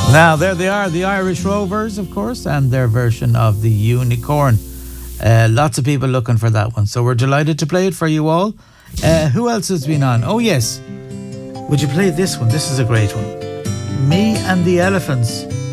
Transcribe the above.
Now, there they are, the Irish Rovers, of course, and their version of the Unicorn. Lots of people looking for that one, so we're delighted to play it for you all. Who else has been on? Oh, yes. Would you play this one? This is a great one. Me and the Elephants.